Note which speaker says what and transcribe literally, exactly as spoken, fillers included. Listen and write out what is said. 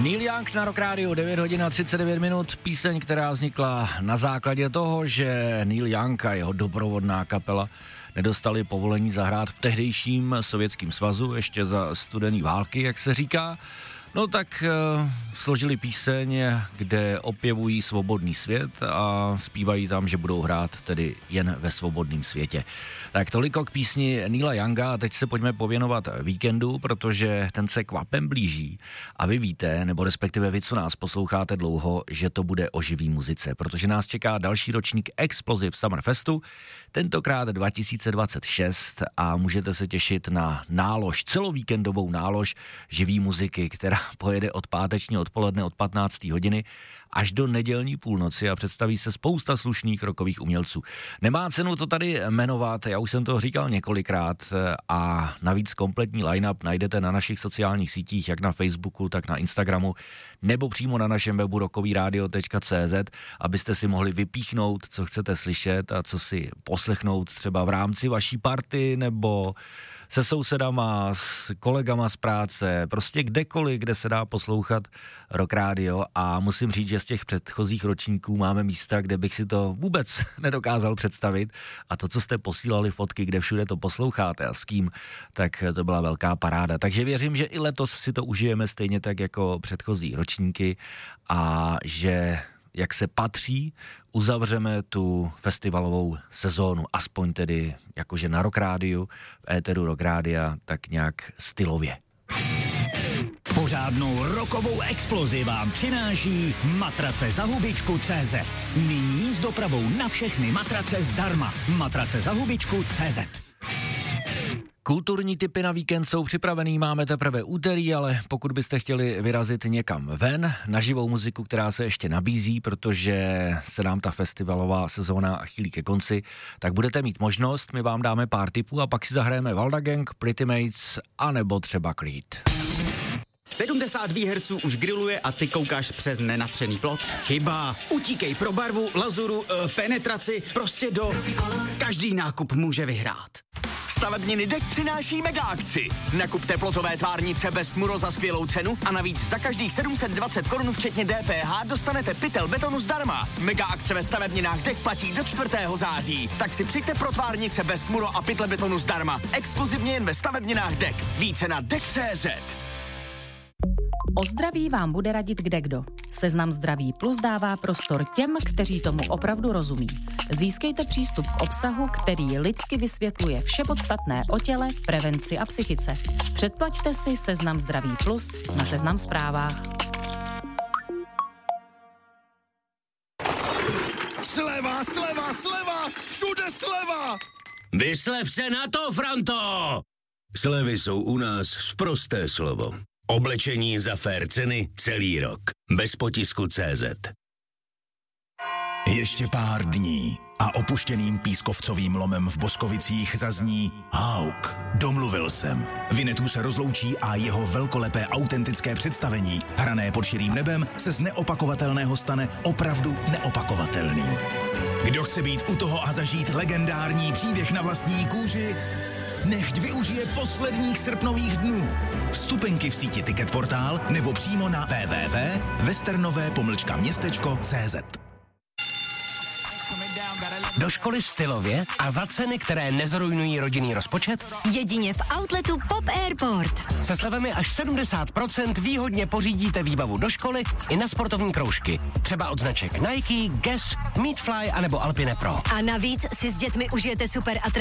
Speaker 1: Neil Young na Rock Radio, devět hodin a třicet devět minut, píseň, která vznikla na základě toho, že Neil Young a jeho doprovodná kapela nedostali povolení zahrát v tehdejším Sovětském svazu, ještě za studený války, jak se říká. No tak uh, složili píseň, kde opěvují svobodný svět a zpívají tam, že budou hrát tedy jen ve svobodném světě. Tak toliko k písni Neila Younga a teď se pojďme pověnovat víkendu, protože ten se kvapem blíží a vy víte, nebo respektive vy, co nás posloucháte dlouho, že to bude o živý muzice, protože nás čeká další ročník Explosive Summer Festu, tentokrát dva tisíce dvacet šest a můžete se těšit na nálož, celovíkendovou nálož živý muziky, která pojede od pátečního odpoledne od patnácté hodiny až do nedělní půlnoci a představí se spousta slušných rockových umělců. Nemá cenu to tady jmenovat, já už jsem to říkal několikrát a navíc kompletní line-up najdete na našich sociálních sítích, jak na Facebooku, tak na Instagramu, nebo přímo na našem webu rockovyradio tečka cé zet, abyste si mohli vypíchnout, co chcete slyšet a co si poslechnout třeba v rámci vaší party nebo se sousedama, s kolegama z práce, prostě kdekoliv, kde se dá poslouchat Rock Radio a musím říct, že z těch předchozích ročníků máme místa, kde bych si to vůbec nedokázal představit a to, co jste posílali fotky, kde všude to posloucháte a s kým, tak to byla velká paráda. Takže věřím, že i letos si to užijeme stejně tak jako předchozí ročníky a že jak se patří, uzavřeme tu festivalovou sezónu, aspoň tedy jakože na Rock Rádiu, v éteru Rock Rádia, tak nějak stylově.
Speaker 2: Pořádnou rokovou explozi vám přináší matrace za hubičku tečka cé zet. Nyní s dopravou na všechny matrace zdarma. Matrace za hubičku tečka cé zet.
Speaker 1: Kulturní tipy na víkend jsou připravený, máme teprve úterý, ale pokud byste chtěli vyrazit někam ven, na živou muziku, která se ještě nabízí, protože se nám ta festivalová sezóna chýlí ke konci, tak budete mít možnost, my vám dáme pár tipů a pak si zahrajeme Valda Gang, Pretty Mates a nebo třeba Creed.
Speaker 3: sedmdesát výherců už grilluje a ty koukáš přes nenatřený plot? Chyba. Utíkej pro barvu, lazuru, e, penetraci, prostě do... Každý nákup může vyhrát.
Speaker 4: Stavebniny Deck přináší mega akci. Nakup teplotové tvárnice bez Muro za skvělou cenu a navíc za každých sedm set dvacet korun včetně dé pé há dostanete pytel betonu zdarma. Mega akce ve stavebninách Deck platí do čtvrtého září. Tak si přijďte pro tvárnice bez Muro a pytle betonu zdarma. Exkluzivně jen ve stavebninách Deck. Více na deck tečka cé zet.
Speaker 5: O zdraví vám bude radit kdekdo. Seznam Zdraví Plus dává prostor těm, kteří tomu opravdu rozumí. Získejte přístup k obsahu, který lidsky vysvětluje vše podstatné o těle, prevenci a psychice. Předplaťte si Seznam Zdraví Plus na Seznam Zprávách.
Speaker 6: Sleva, sleva, sleva! Všude sleva!
Speaker 7: Vyslev se na to, Franto! Slevy jsou u nás sprosté slovo. Oblečení za fér ceny celý rok. Bez potisku tečka cé zet.
Speaker 8: Ještě pár dní a opuštěným pískovcovým lomem v Boskovicích zazní Hauk, domluvil jsem. Vinetů se rozloučí a jeho velkolepé autentické představení, hrané pod širým nebem, se z neopakovatelného stane opravdu neopakovatelným. Kdo chce být u toho a zažít legendární příběh na vlastní kůži, nechť využije posledních srpnových dnů. Vstupenky v síti Ticketportál nebo přímo na w w w tečka westernové pomlčka městečko tečka cé zet.
Speaker 9: Do školy stylově a za ceny, které nezrujnují rodinný rozpočet?
Speaker 10: Jedině v outletu Pop Airport.
Speaker 9: Se slevami až sedmdesát procent výhodně pořídíte výbavu do školy i na sportovní kroužky. Třeba od značek Nike, Guess, Meatfly anebo Alpine Pro.
Speaker 10: A navíc si s dětmi užijete super atrakce